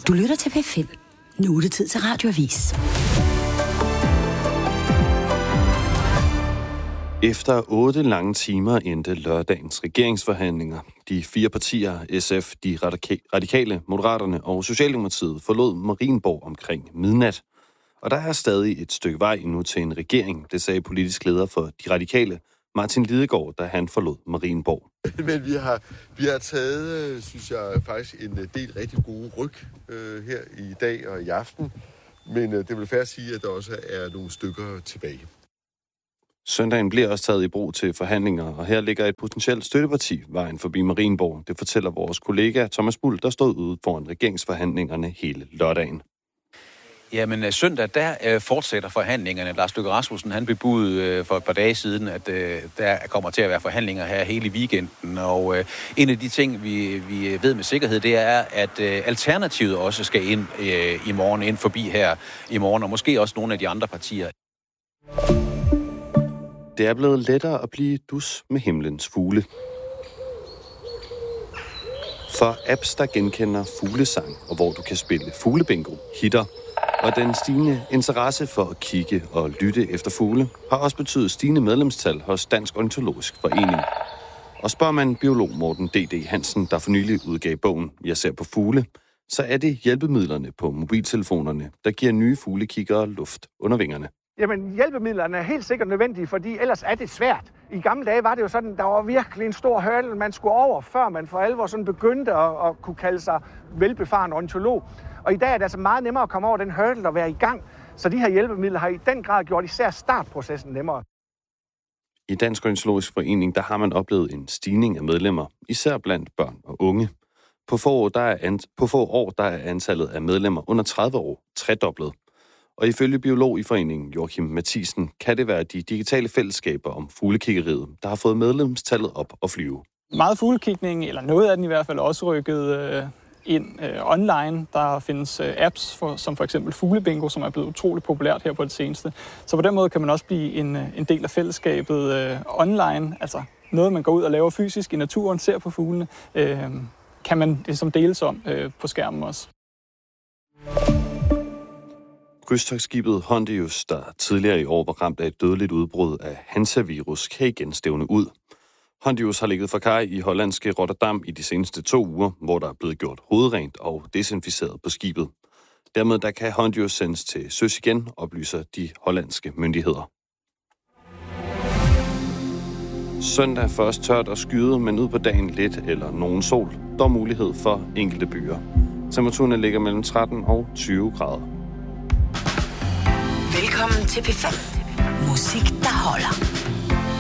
Du lytter til P5. Nu er det tid til Radioavis. Efter 8 lange timer endte lørdagens regeringsforhandlinger. De 4 partier, SF, de radikale, Moderaterne og Socialdemokratiet, forlod Marienborg omkring midnat. Og der er stadig et stykke vej endnu til en regering, det sagde politisk leder for de radikale, Martin Lidegaard, da han forlod Marienborg. Men vi har taget, synes jeg, faktisk en del rigtig gode ryg her i dag og i aften. Men det vil fair at sige, at der også er nogle stykker tilbage. Søndagen bliver også taget i brug til forhandlinger, og her ligger et potentielt støtteparti vejen forbi Marienborg. Det fortæller vores kollega Thomas Bull, der stod ude foran regeringsforhandlingerne hele lørdagen. Jamen søndag, der fortsætter forhandlingerne. Lars Løkke Rasmussen, han bebudede for et par dage siden, at der kommer til at være forhandlinger her hele weekenden. Og en af de ting, vi ved med sikkerhed, det er, at Alternativet også skal ind i morgen, ind forbi her i morgen, og måske også nogle af de andre partier. Det er blevet lettere at blive dus med himlens fugle. For apps, der genkender fuglesang, og hvor du kan spille fuglebingo, hitter, og den stigende interesse for at kigge og lytte efter fugle, har også betydet stigende medlemstal hos Dansk Ornitologisk Forening. Og spørger man biolog Morten D.D. Hansen, der for nylig udgav bogen Jeg ser på fugle, så er det hjælpemidlerne på mobiltelefonerne, der giver nye fuglekiggere luft under vingerne. Jamen, hjælpemidlerne er helt sikkert nødvendige, fordi ellers er det svært. I gamle dage var det jo sådan, der var virkelig en stor hurdle, man skulle over, før man for alvor sådan begyndte at kunne kalde sig velbefaren ornitolog. Og i dag er det altså meget nemmere at komme over den hurdle og være i gang. Så de her hjælpemidler har i den grad gjort især startprocessen nemmere. I Dansk Ornitologisk Forening, der har man oplevet en stigning af medlemmer, især blandt børn og unge. På få år, der er antallet af medlemmer under 30 år tredoblet. Og ifølge biolog i foreningen Joachim Mathisen, kan det være de digitale fællesskaber om fuglekiggeriet, der har fået medlemstallet op at flyve. Meget fuglekigning, eller noget af den i hvert fald, også rykket ind online. Der findes apps, som for eksempel Fuglebingo, som er blevet utroligt populært her på det seneste. Så på den måde kan man også blive en del af fællesskabet online. Altså noget, man går ud og laver fysisk i naturen, ser på fuglene, kan man ligesom deles om på skærmen også. Krydstogtskibet Hondius, der tidligere i år var ramt af et dødeligt udbrud af Hansa-virus, kan igen stævne ud. Hondius har ligget for kaj i hollandske Rotterdam i de seneste 2 uger, hvor der er blevet gjort hovedrent og desinficeret på skibet. Dermed der kan Hondius sendes til søs igen, oplyser de hollandske myndigheder. Søndag først tørt og skyet, men ud på dagen lidt eller nogen sol. Dog mulighed for enkelte byer. Temperaturen ligger mellem 13 og 20 grader. Velkommen til P5. Musik, der holder.